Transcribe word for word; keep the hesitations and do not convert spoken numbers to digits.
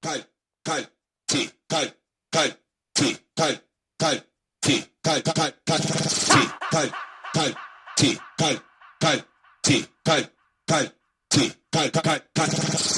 kal, kal, ti, kal, kal, ti, kal, kal, ti, kal, kal, kal, ti, kal, kal, ti, kal, kal, ti, kal, kal, ti, kal, kal, kal.